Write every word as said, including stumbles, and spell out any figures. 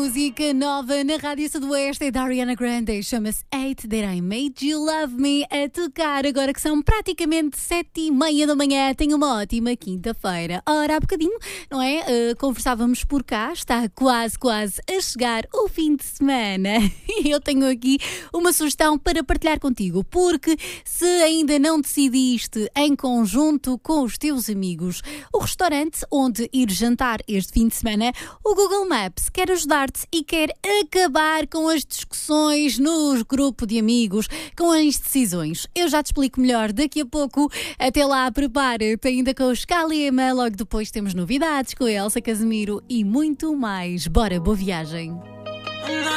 música nova na Rádio Sudoeste é da Ariana Grande, chama-se Hate That I Made You Love Me, a tocar agora que são praticamente sete e meia da manhã. Tenho uma ótima quinta-feira. Ora, há bocadinho, não é? Uh, conversávamos por cá, está quase, quase a chegar o fim de semana e eu tenho aqui uma sugestão para partilhar contigo, porque se ainda não decidiste em conjunto com os teus amigos o restaurante onde ir jantar este fim de semana, o Google Maps quer ajudar-te e quer acabar com as discussões no grupo de amigos, com as decisões. Eu já te explico melhor daqui a pouco. Até lá, prepara-te ainda com os Kalema. Logo depois temos novidades com a Elsa Casemiro e muito mais. Bora, boa viagem!